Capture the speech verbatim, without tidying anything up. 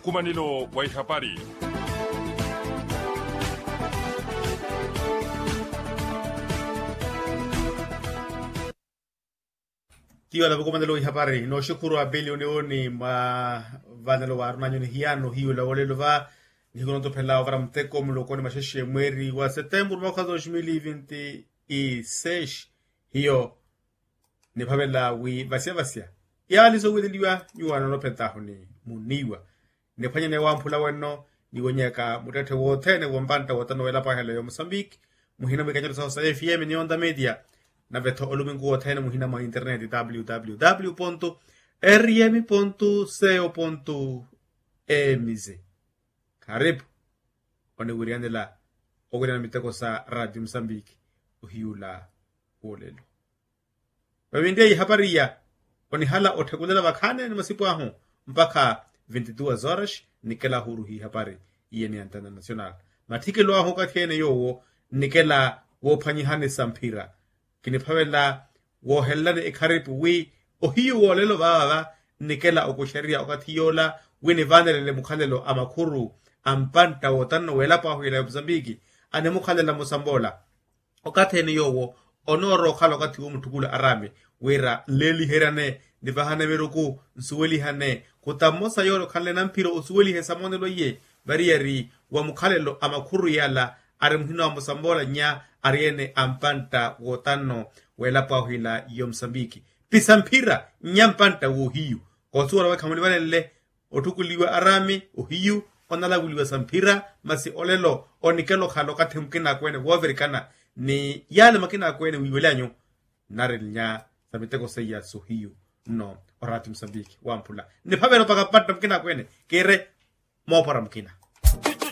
Mkumanilo wa habari. Tiyo la mkumanilo wa habari. No shukuru wa bilioni oni ma vanelo wa arunanyo ni hiano hiyo la wale lova. Nikono to pela wa mteko mlokoni masheshe mweri wa September mwaka elfu mbili ishirini na sita. Hiyo ni pamela wi vasia vasia. Ya alizo widiliwa nyuwana no pentaho ni muniwa. Ne panya ne wampula weno ni wonyeka mutete wote ne wombanta wotano wela pahele yo Mozambique. Muhina mekanyoro sa F M ni onda media. Na veto olumingu wote ne muhina ma internet w w w dot r m dot co dot m z. Karibu. One wiriane la ogwena miteko sa Radio Mozambique uhiula olelo. Wawinde habari ya oni hala otakulela bakane ni masipu ahu mpaka veintidós horas nikela huru hii habari iye ni antena nacional. Matike lo ahu katene yowo nikela wo panyihane sampira. Kinipawela wo helane ekaripu wi ohiu wolelo baba nikela okosheria okatiyola wini vanelele mukhalelo amakuru ampanta wotano wela pahu ila Mozambique ane mukhalela Mosambola okatene yowo onoro khalo kati umutukula arame wera leli herane nivahane meruku nsuweli hane kutamosa yoro khale nampiro usuweli hesamone loye bariyari wa mukhalelo amakuru yala are muhino wa Mosambola nya ariene ampanta wotano wela pahuila yo Mozambique pisampira nyampanta wo hiyu kosuwa wa kamuliwanele otukuliwa arame ohiyu onala guliwa sampira masi olelo onikelo khalo katemkina kwene woverikana ni yale makina kwene wiwelanyo narenya sabiteko seya sohiyu no orati Mozambique wampula ni pavero pakapata mkina kwene kere mo para mkina.